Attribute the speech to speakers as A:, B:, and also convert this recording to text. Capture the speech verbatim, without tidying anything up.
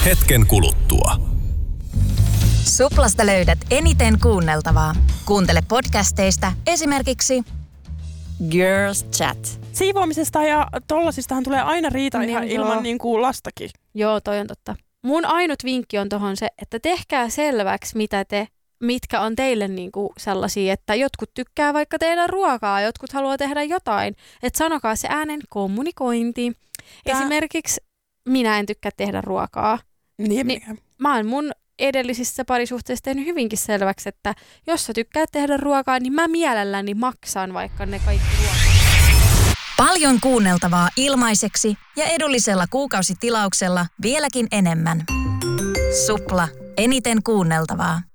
A: hetken kuluttua.
B: Suplasta löydät eniten kuunneltavaa. Kuuntele podcasteista esimerkiksi Girls Chat.
C: Siivoamisesta ja tollasistahan tulee aina riita
D: Niin,
C: ihan
D: joo.
C: ilman niin kuin lastakin.
D: Joo, toi on totta. Mun ainut vinkki on tohon se, että tehkää selväksi, mitä te, mitkä on teille niinku sellaisia, että jotkut tykkää vaikka tehdä ruokaa, jotkut haluaa tehdä jotain. Että sanokaa se äänen kommunikointi.
C: Tää...
D: Esimerkiksi minä en tykkää tehdä ruokaa.
C: Niin,
D: Niin, mä oon mun edellisissä parisuhteissa tehnyt hyvinkin selväksi, että jos sä tykkäät tehdä ruokaa, niin mä mielelläni maksan vaikka ne kaikki ruokaa.
B: Paljon kuunneltavaa ilmaiseksi ja edullisella kuukausitilauksella vieläkin enemmän. Supla. Eniten kuunneltavaa.